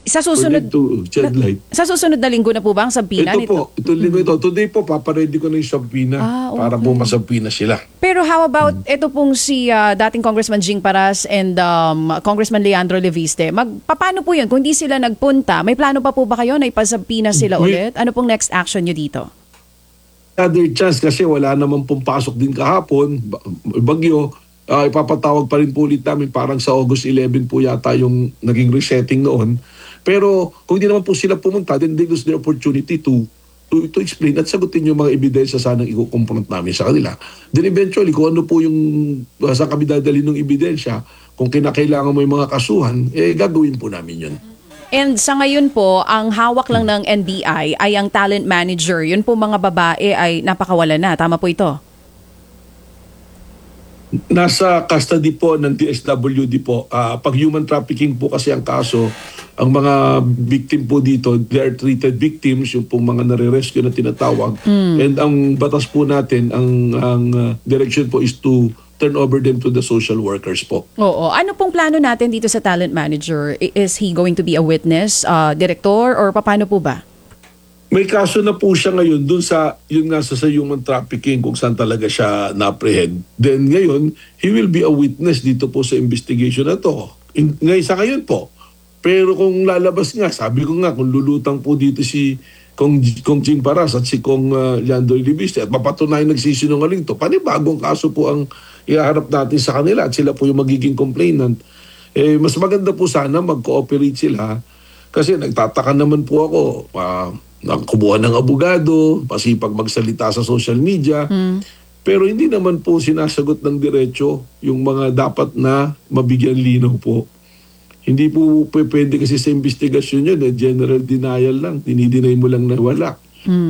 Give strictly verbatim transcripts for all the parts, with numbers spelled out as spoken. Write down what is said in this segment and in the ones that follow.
Sa for susunod, them to shed na- light. sa susunod na linggo na po ba ang sabina Ito nito? po, ito linggo ito. Today po, paparedy ko na yung sabina Ah, para okay. po masabina sila. Pero how about Hmm. ito pong si ah, dating Congressman Jing Paras and um, Congressman Leandro Leviste? Mag, paano po yun? Kung di sila nagpunta, may plano pa po ba kayo na ipasabina sila We- ulit? Ano pong next action nyo dito? Other chance kasi wala naman pong pasok din kahapon, ba- bagyo, ah, ipapatawag pa rin po ulit namin parang sa August eleven po yata yung naging resetting noon. Pero kung hindi naman po sila pumunta, then they lose the opportunity to to, to explain at sagutin yung mga ebidensya sanang ikukomponent namin sa kanila. Then eventually, kung ano po yung uh, saan kami dadali ng ebidensya, kung kinakailangan mo yung mga kasuhan, eh gagawin po namin yun. And sa ngayon po, ang hawak lang ng N B I ay ang talent manager. Yun po mga babae ay napakawala na. Tama po ito? Nasa custody po ng D S W D po. Ah, pag human trafficking po kasi ang kaso, ang mga victim po dito, they are treated victims, yung pong mga nare-rescue na tinatawag. And ang batas po natin, ang, ang uh, direction po is to turn over them to the social workers po. Oo. Ano pong plano natin dito sa talent manager? I- Is he going to be a witness, uh, director, or paano po ba? May kaso na po siya ngayon dun sa, yun nga sa, sa human trafficking kung saan talaga siya na-apprehend. Then ngayon, he will be a witness dito po sa investigation na to. In, ngayon sa ngayon po. Pero kung lalabas nga, sabi ko nga, kung lulutang po dito si Kong, Kong Jing Paras at si Kong uh, Leandro Leviste at mapatunayan nagsisinungaling to, panibagong kaso po ang ihaharap natin sa kanila at sila po yung magiging complainant. Eh, mas maganda po sana mag-cooperate sila kasi nagtataka naman po ako, uh, nakumuha ng abogado, pasipag magsalita sa social media, pero hindi naman po sinasagot ng diretso yung mga dapat na mabigyan linaw po. Hindi po p- pwede kasi sa investigasyon yun, eh, general denial lang, dinideny mo lang na wala.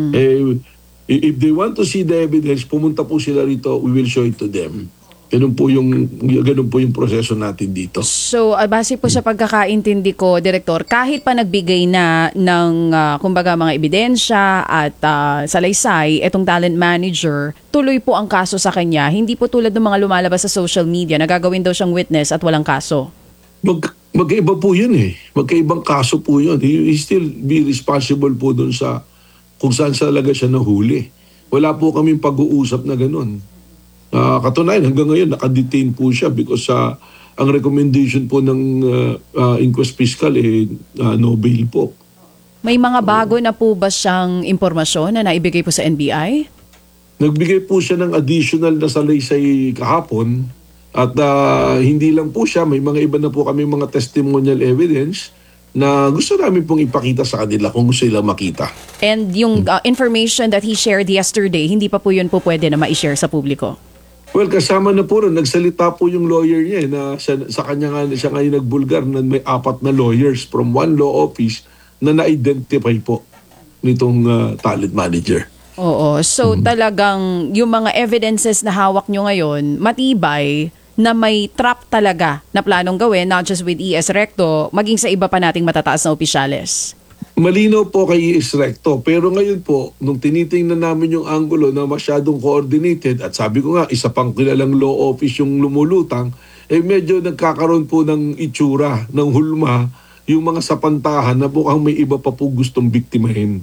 Eh, i- if they want to see the evidence, pumunta po sila rito, we will show it to them. Ganun po yung, ganun po yung proseso natin dito. So, uh, base po sa pagkakaintindi ko, Direktor, kahit pa nagbigay na ng, uh, kumbaga, mga ebidensya at uh, salaysay, itong talent manager, tuloy po ang kaso sa kanya. Hindi po tulad ng mga lumalabas sa social media na gagawin daw siyang witness at walang kaso. Mag, magkaiba po yun eh. Magkaibang kaso po yun. He, he still be responsible po dun sa kung saan talaga siya nahuli. Wala po kaming pag-uusap na ganun. Uh, katunayan, hanggang ngayon, nakadetain po siya because uh, ang recommendation po ng uh, uh, inquest fiscal eh, uh, no bail po. May mga bago na po ba siyang impormasyon na naibigay po sa N B I? Nagbigay po siya ng additional na salaysay kahapon at uh, hindi lang po siya, may mga iba na po kami mga testimonial evidence na gusto namin pong ipakita sa kanila kung gusto nila makita. And yung uh, information that he shared yesterday, hindi pa po yun po pwede na ma-share sa publiko? Well, kasama na po ron, nagsalita po yung lawyer niya eh, na siya, sa kanya nga siya ngayon nagbulgar na may apat na lawyers from one law office na na-identify po nitong uh, talent manager. Oo. So talagang yung mga evidences na hawak nyo ngayon, matibay na may trap talaga na planong gawin, not just with E S Recto, maging sa iba pa nating matataas na opisyales. Malinaw po kay E S Recto, pero ngayon po, nung tinitingnan namin yung angulo na masyadong coordinated, at sabi ko nga, isa pang kilalang law office yung lumulutang, eh medyo nagkakaroon po ng itsura, ng hulma, yung mga sapantahan na mukhang may iba pa po gustong biktimahin.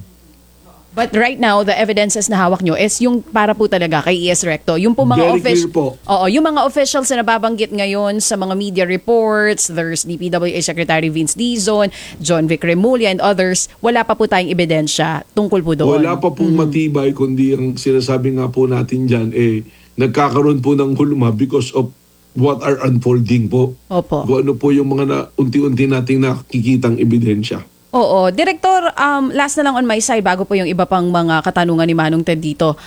But right now, the evidences na hawak nyo is yung para po talaga kay E S Recto. Yung po mga Very clear offic- po. Oo, yung mga officials na nababanggit ngayon sa mga media reports, there's D P W A Secretary Vince Dizon, John Vic Remulla and others, wala pa po tayong ebidensya tungkol po doon. Wala pa pong matibay, kundi ang sinasabi nga po natin dyan, eh, nagkakaroon po ng hulma because of what are unfolding po. Opo. Kung ano po yung mga na, unti-unti nating nakikitang ebidensya. Oo. Director, um, last na lang on my side bago po yung iba pang mga katanungan ni Manong Ted dito.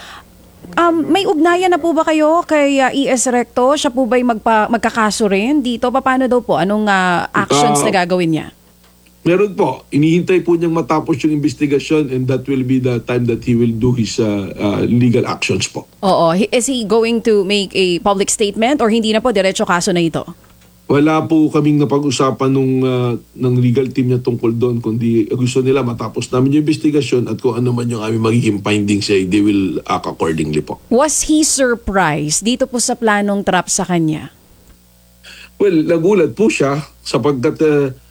Um, may ugnayan na po ba kayo kay uh, E S Recto? Siya po ba'y magpa, magkakaso rin dito? Paano daw po? Anong uh, actions Uh, na gagawin niya? Meron po. Inihintay po niyang matapos yung investigasyon and that will be the time that he will do his uh, uh, legal actions po. Oo. He- Is he going to make a public statement or hindi na po diretso kaso na ito? Wala po kaming napag-usapan nung, uh, ng legal team niya tungkol doon, kundi gusto nila matapos namin yung investigasyon at kung ano man yung aming magiging findings, eh, they will act accordingly po. Was he surprised dito po sa planong trap sa kanya? Well, nagulat po siya sapagkat uh,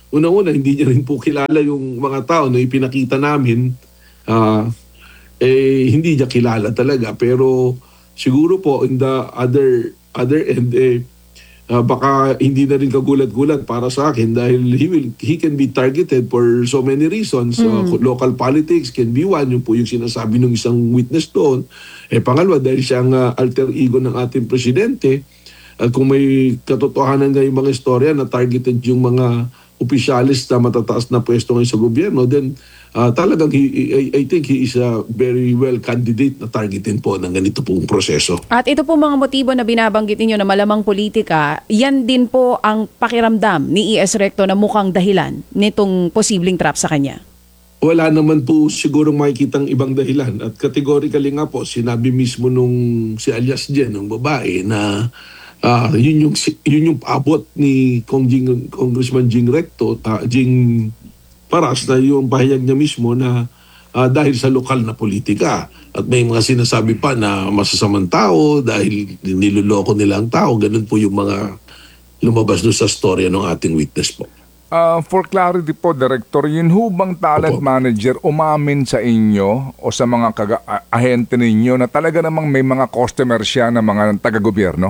una-una, hindi niya rin po kilala yung mga tao na ipinakita namin. Ah, eh, hindi niya kilala talaga. Pero siguro po, in the other, other end, eh, ah, baka hindi na rin kagulat-gulat para sa akin dahil he will he can be targeted for so many reasons. So, local politics can be one, yung po yung sinasabi ng isang witness doon. Eh pangalawa, dahil siyang ah, alter ego ng ating presidente, at kung may katotohanan nga yung mga istorya na targeted yung mga opisyalis na matataas na pwesto ngayon sa gobyerno, then ah, talagang he, I, I think he is a very well candidate na targetin po ng ganito pong proseso. At ito po mga motibo na binabanggit ninyo na malamang politika, yan din po ang pakiramdam ni E S Recto na mukhang dahilan nitong posibleng trap sa kanya. Wala naman po siguro makikitang ibang dahilan. At categorically nga po, sinabi mismo nung si alias Jen, nung babae, na ah, yun, yung, yun yung abot ni Kong Jing, Congressman Jing Recto, ah, Jing Paras, na yung pahayag niya mismo na ah, dahil sa lokal na politika. At may mga sinasabi pa na masasamang tao dahil niloloko nila ang tao. Ganun po yung mga lumabas doon sa storya ng ating witness po. Uh, for clarity po, Director, yun ho bang talent Opo. manager umamin sa inyo o sa mga kaga- ah, ahente ninyo na talaga namang may mga customer siya na mga taga-gobyerno?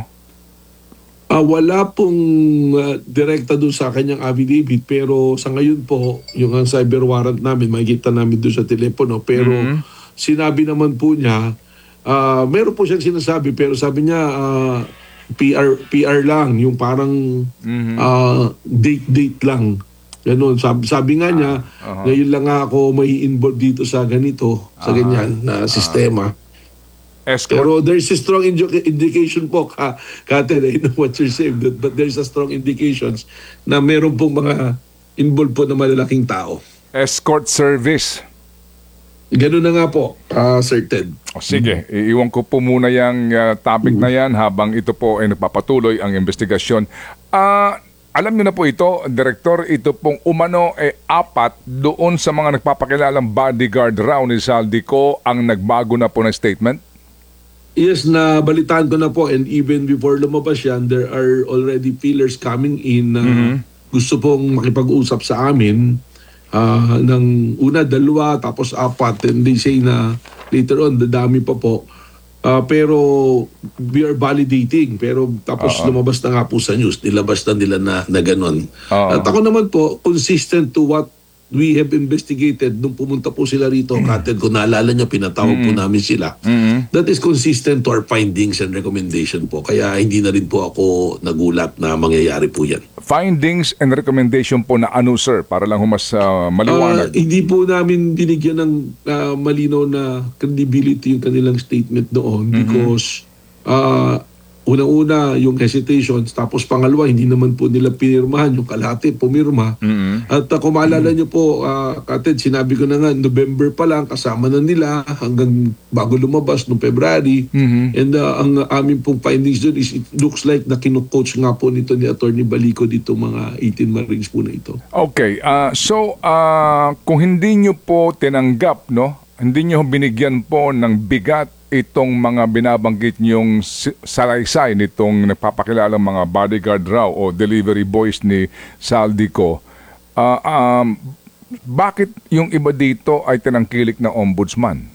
Ah, wala pong ah, direkta doon sa kanyang affidavit, pero sa ngayon po, yung ang cyber warrant namin, makikita namin doon sa telepono. Pero sinabi naman po niya, ah, meron po siyang sinasabi, pero sabi niya, ah, P R, P R lang, yung parang ah, date-date lang. Ganun. Sabi, sabi nga niya, ngayon lang nga ako may involved dito sa ganito, sa ganyan na sistema. Escort? Pero there's a strong indi- indication po, ka, Kate, I know what you're saying, but, but there's a strong indications na meron pong mga involved po na malalaking tao. Escort service. Ganun na nga po, ah, Sir Ted. O sige, iiwan ko po muna yung uh, topic na yan habang ito po ay nagpapatuloy ang investigasyon. Ah... Alam niyo na po ito, Director, ito pong umano eh apat doon sa mga nagpapakilalang bodyguard raw ni Saldico ang nagbago na po ng statement? Yes, na balitaan ko na po, and even before lumabas yan, there are already feelers coming in na gusto pong makipag-usap sa amin ah, ng una, dalawa, tapos apat, and they say na later on, dadami pa po. Ah, pero we are validating, pero tapos lumabas na nga po sa news, nilabas na nila na, na ganon. Oo. At ako naman po, consistent to what we have investigated nung pumunta po sila rito, Kated, kung naalala niyo, pinatawag po namin sila. That is consistent to our findings and recommendation po. Kaya hindi na rin po ako nagulat na mangyayari po yan. Findings and recommendation po na ano, sir, para lang humas uh, Ah, maliwanag. hindi po namin binigyan ng ah, malinaw na credibility yung kanilang statement doon because ah, unang-una yung hesitations, tapos pangalawa hindi naman po nila pinirmahan, yung kalahati pumirma. At uh, kung maalala niyo po, uh, Kated, sinabi ko na nga, November pa lang, kasama na nila hanggang bago lumabas noong February. And uh, ang aming pong findings doon is it looks like na kinu-coach nga po nito ni Attorney Balico dito mga eighteen Marines po na ito. Okay, ah, so ah, kung hindi nyo po tinanggap, no, hindi nyo binigyan po ng bigat itong mga binabanggit nyong si- salaysay nitong nagpapakilalang mga bodyguard raw o delivery boys ni Saldico, ah, um, bakit yung iba dito ay tinangkilik na ombudsman?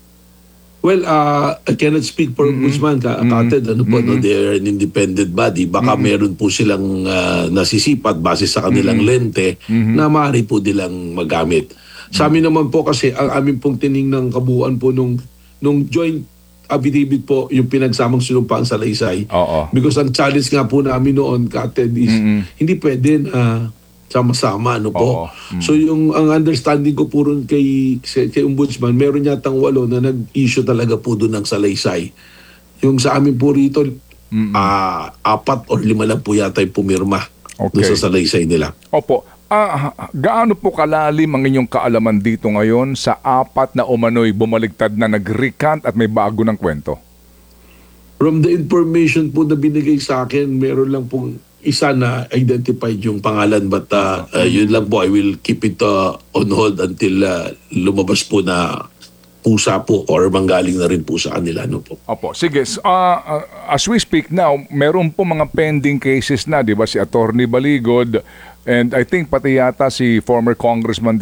Well, uh, I cannot speak for Ombudsman, ka Kated, ano po, no, they are an independent body. Baka meron po silang uh, nasisipat base sa kanilang lente na maaari po nilang magamit. Sa amin naman po kasi, ang amin pong tiningnang kabuuan po nung, nung joint affidavit po, yung pinagsamang sinumpaan sa Laysay. Oo. Because ang challenge nga po namin noon, Kated, is hindi pwede na sama-sama, ano po. Oo. So yung ang understanding ko po rin kay, kay Ombudsman, meron yatang walo na nag-issue talaga po doon ng salaysay. Yung sa amin po rito, ah, apat or lima lang po yata yung pumirma doon Okay. sa salaysay nila. Opo. Ah, gaano po kalalim ang inyong kaalaman dito ngayon sa apat na umano'y bumaligtad na nag-recant at may bago ng kwento? From the information po na binigay sa akin, meron lang pong isa na identified yung pangalan, but uh, uh, yun lang po, I will keep it uh, on hold until uh, lumabas po na pusa po or manggaling na rin po sa kanila. No po. Opo. Sige. s- ah, ah, as we speak now, meron po mga pending cases na, di ba? Si Attorney Baligod, And I think pati yata si former Congressman